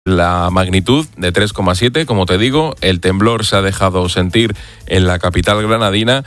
La magnitud de 3,7, como te digo, el temblor se ha dejado sentir en la capital granadina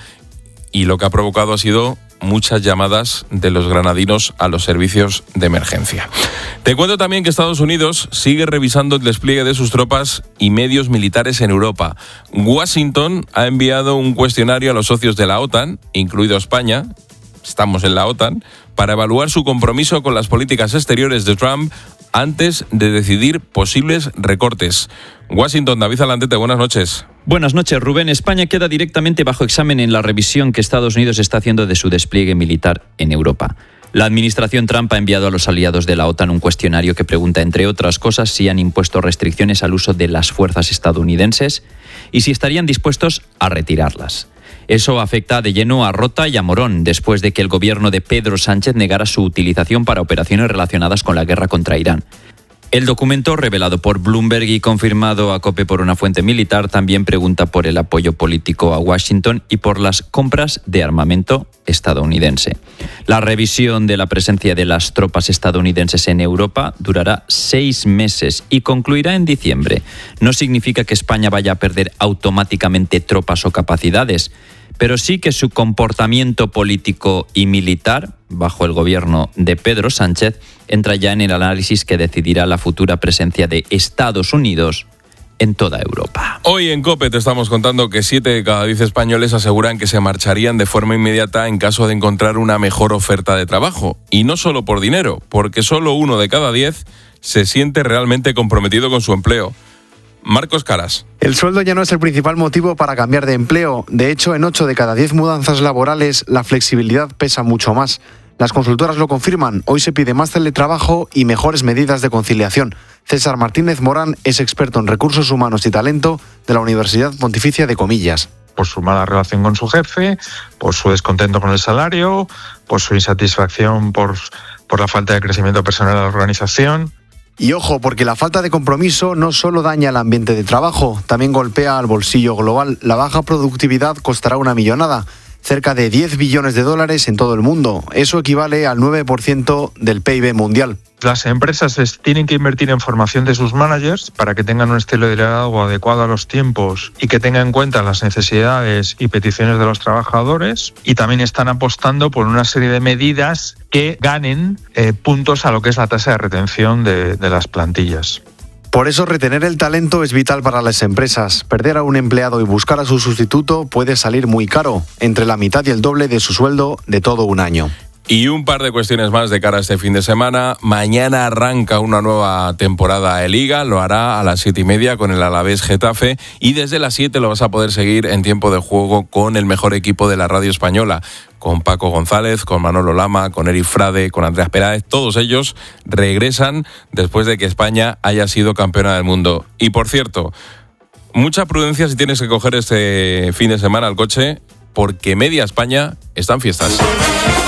y lo que ha provocado ha sido muchas llamadas de los granadinos a los servicios de emergencia. Te cuento también que Estados Unidos sigue revisando el despliegue de sus tropas y medios militares en Europa. Washington ha enviado un cuestionario a los socios de la OTAN, incluido España, estamos en la OTAN, para evaluar su compromiso con las políticas exteriores de Trump antes de decidir posibles recortes. Washington, David Alandete, buenas noches. Buenas noches, Rubén. España queda directamente bajo examen en la revisión que Estados Unidos está haciendo de su despliegue militar en Europa. La administración Trump ha enviado a los aliados de la OTAN un cuestionario que pregunta, entre otras cosas, si han impuesto restricciones al uso de las fuerzas estadounidenses y si estarían dispuestos a retirarlas. Eso afecta de lleno a Rota y a Morón, después de que el gobierno de Pedro Sánchez negara su utilización para operaciones relacionadas con la guerra contra Irán. El documento, revelado por Bloomberg y confirmado a COPE por una fuente militar, también pregunta por el apoyo político a Washington y por las compras de armamento estadounidense. La revisión de la presencia de las tropas estadounidenses en Europa durará 6 meses y concluirá en diciembre. No significa que España vaya a perder automáticamente tropas o capacidades, pero sí que su comportamiento político y militar, bajo el gobierno de Pedro Sánchez, entra ya en el análisis que decidirá la futura presencia de Estados Unidos en toda Europa. Hoy en COPE te estamos contando que 7 de cada 10 españoles aseguran que se marcharían de forma inmediata en caso de encontrar una mejor oferta de trabajo. Y no solo por dinero, porque solo 1 de cada 10 se siente realmente comprometido con su empleo. Marcos Caras. El sueldo ya no es el principal motivo para cambiar de empleo. De hecho, en 8 de cada 10 mudanzas laborales, la flexibilidad pesa mucho más. Las consultoras lo confirman. Hoy se pide más teletrabajo y mejores medidas de conciliación. César Martínez Morán es experto en recursos humanos y talento de la Universidad Pontificia de Comillas. Por su mala relación con su jefe, por su descontento con el salario, por su insatisfacción por la falta de crecimiento personal de la organización. Y ojo, porque la falta de compromiso no solo daña el ambiente de trabajo, también golpea al bolsillo global. La baja productividad costará una millonada, cerca de $10 billones en todo el mundo. Eso equivale al 9% del PIB mundial. Las empresas tienen que invertir en formación de sus managers para que tengan un estilo de liderazgo adecuado a los tiempos y que tengan en cuenta las necesidades y peticiones de los trabajadores, y también están apostando por una serie de medidas que ganen puntos a lo que es la tasa de retención de las plantillas. Por eso retener el talento es vital para las empresas. Perder a un empleado y buscar a su sustituto puede salir muy caro, entre la mitad y el doble de su sueldo de todo un año. Y un par de cuestiones más de cara a este fin de semana. Mañana arranca una nueva temporada de Liga, lo hará a las 7:30 con el Alavés Getafe, y desde las 7 lo vas a poder seguir en tiempo de juego con el mejor equipo de la radio española, con Paco González, con Manolo Lama, con Eric Frade, con Andreas Peláez. Todos ellos regresan después de que España haya sido campeona del mundo. Y por cierto, mucha prudencia si tienes que coger este fin de semana el coche, porque media España está en fiestas.